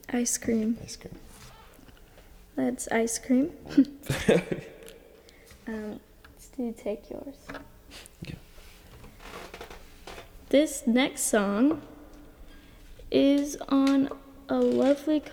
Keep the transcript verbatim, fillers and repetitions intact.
Ice cream. Ice cream. That's ice cream. um, let's do take yours. Okay. This next song is on a lovely